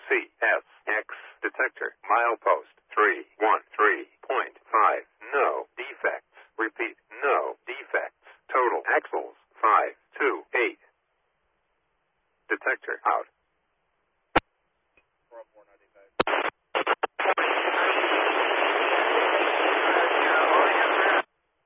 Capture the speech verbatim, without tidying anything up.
C S X detector. Milepost three one three point five. No defects. Repeat, no defects. Total axles five two eight. Detector out. four oh four ninety-five.